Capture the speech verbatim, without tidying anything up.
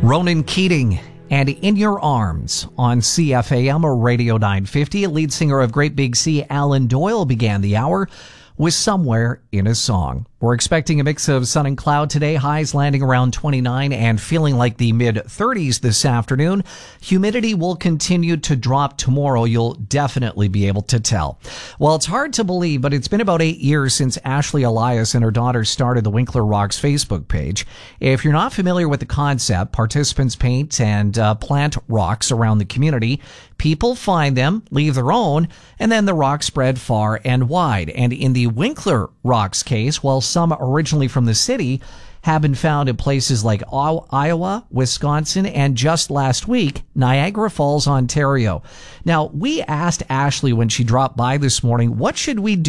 Ronan Keating and In Your Arms on C F A M or Radio nine fifty. Lead singer of Great Big Sea, Alan Doyle, began the hour with Somewhere in a Song. We're expecting a mix of sun and cloud today, highs landing around twenty-nine and feeling like the mid-thirties this afternoon. Humidity will continue to drop tomorrow. You'll definitely be able to tell. Well, it's hard to believe, but it's been about eight years since Ashley Elias and her daughter started the Winkler Rocks Facebook page. If you're not familiar with the concept, participants paint and uh, plant rocks around the community. People find them, leave their own, and then the rocks spread far and wide. And in the Winkler Rocks case, well, some originally from the city have been found in places like Iowa, Wisconsin, and just last week, Niagara Falls, Ontario. Now, we asked Ashley when she dropped by this morning, what should we do?